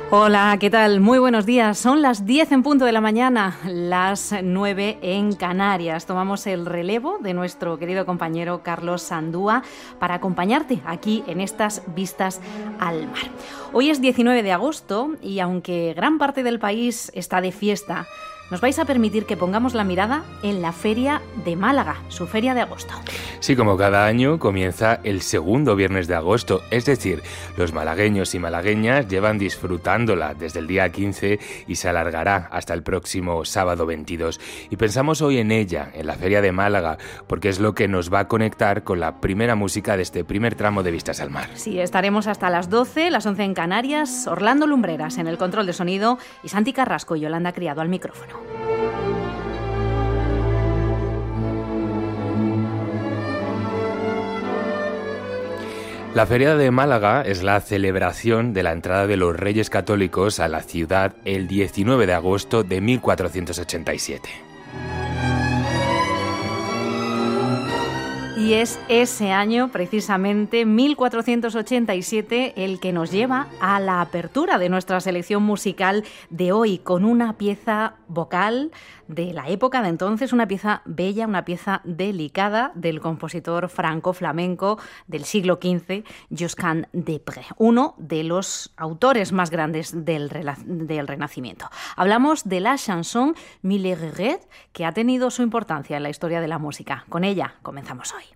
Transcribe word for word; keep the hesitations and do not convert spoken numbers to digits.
Hola, ¿qué tal? Muy buenos días. Son las diez en punto de la mañana, las nueve en Canarias. Tomamos el relevo de nuestro querido compañero Carlos Sandúa para acompañarte aquí en estas vistas al mar. Hoy es diecinueve de agosto y aunque gran parte del país está de fiesta, nos vais a permitir que pongamos la mirada en la Feria de Málaga, su feria de agosto. Sí, como cada año comienza el segundo viernes de agosto, es decir, los malagueños y malagueñas llevan disfrutándola desde el día quince y se alargará hasta el próximo sábado veintidós. Y pensamos hoy en ella, en la Feria de Málaga, porque es lo que nos va a conectar con la primera música de este primer tramo de Vistas al Mar. Sí, estaremos hasta las doce, las once en Canarias, Orlando Lumbreras en el control de sonido y Santi Carrasco y Yolanda Criado al micrófono. La Feria de Málaga es la celebración de la entrada de los Reyes Católicos a la ciudad el diecinueve de agosto de mil cuatrocientos ochenta y siete. Y es ese año, precisamente, mil cuatrocientos ochenta y siete, el que nos lleva a la apertura de nuestra selección musical de hoy, con una pieza vocal de la época de entonces, una pieza bella, una pieza delicada del compositor franco-flamenco del siglo quince, Josquin des Prez, uno de los autores más grandes del, del Renacimiento. Hablamos de la chanson Mille Regrets, que ha tenido su importancia en la historia de la música. Con ella comenzamos hoy.